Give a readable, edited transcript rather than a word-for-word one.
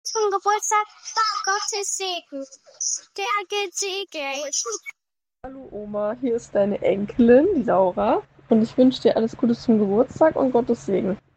zum Geburtstag war Gottes Segen. Der gesegnet. Hallo Oma, hier ist deine Enkelin, die Laura. Und ich wünsche dir alles Gute zum Geburtstag und Gottes Segen.